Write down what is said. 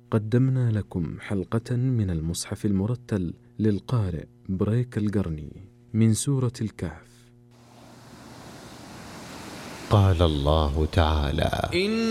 قدمنا لكم حلقة من المصحف المرتل للقارئ بريك القرني من سورة الكهف. قال الله تعالى: